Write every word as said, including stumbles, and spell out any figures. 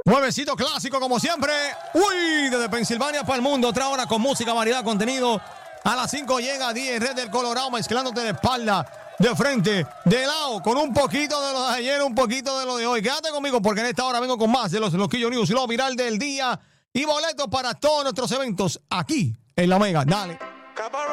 Nuevecito clásico como siempre. Uy, desde Pensilvania para el mundo. Otra hora con música, variedad, contenido. A las cinco llega diez Red del Colorado mezclándote de espalda, de frente, de lado, con un poquito de lo de ayer, un poquito de lo de hoy. Quédate conmigo porque en esta hora vengo con más de los Loquillo News, lo viral del día y boletos para todos nuestros eventos aquí en La Mega. Dale.